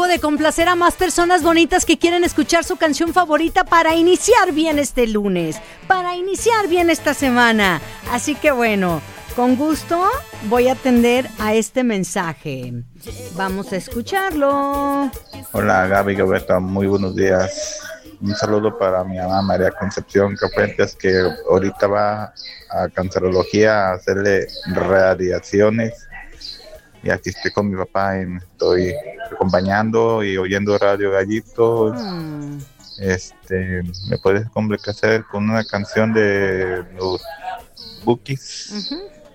objetivo de complacer a más personas bonitas que quieren escuchar su canción favorita para iniciar bien este lunes, para iniciar bien esta semana. Así que bueno, con gusto voy a atender a este mensaje. Vamos a escucharlo. Hola Gaby, Gilberto, muy buenos días. Un saludo para mi mamá María Concepción Cafuentes, que ahorita va a cancerología a hacerle radiaciones. Y aquí estoy con mi papá y me estoy acompañando y oyendo Radio Gallitos. ¿Me puedes complacer con una canción de los Bukis?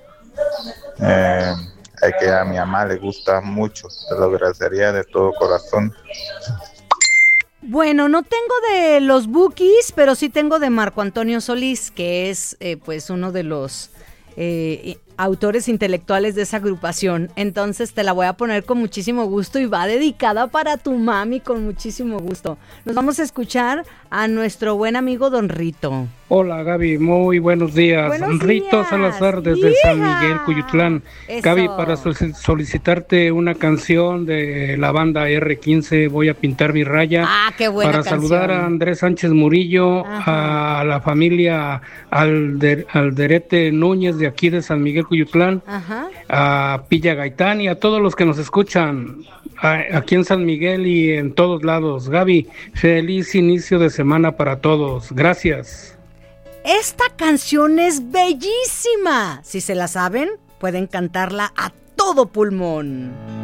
Que a mi mamá le gusta mucho, te lo agradecería de todo corazón. Bueno, no tengo de los Bukis, pero sí tengo de Marco Antonio Solís, que es pues uno de los autores intelectuales de esa agrupación. Entonces te la voy a poner con muchísimo gusto y va dedicada para tu mami con muchísimo gusto. Nos vamos a escuchar a nuestro buen amigo Don Rito. Hola Gaby, muy buenos días. Buenos Rito días. Salazar desde San Miguel, Cuyutlán. Eso. Gaby, para solicitarte una canción de la banda R15, Voy a pintar mi raya. Qué buena para canción. saludar a Andrés Sánchez Murillo, a la familia Alderete Núñez de aquí de San Miguel, Cuyutlán, a Pilla Gaitán y a todos los que nos escuchan aquí en San Miguel y en todos lados. Gaby, feliz inicio de semana para todos. Gracias. Esta canción es bellísima. Si se la saben, pueden cantarla a todo pulmón.